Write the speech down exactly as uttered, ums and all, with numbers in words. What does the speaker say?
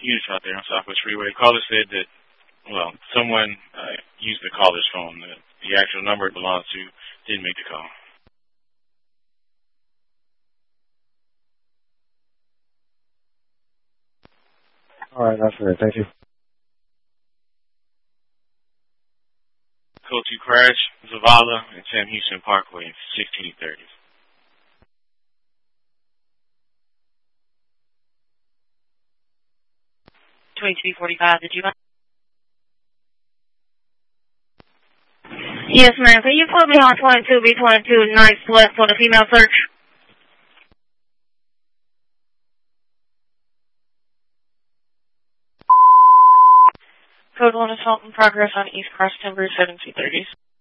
units out there on Southwest Freeway. The caller said that, well, someone uh, used the caller's phone. The, the actual number it belongs to didn't make the call. All right, that's it. Thank you. Code two crash, Zavala and Sam Houston Parkway, sixteen thirty. twenty-two forty-five, did you? Yes, ma'am. Can you put me on twenty-two B twenty-two Nights West for the female search? Code one assault in progress on East Cross Timber, seventeen thirty.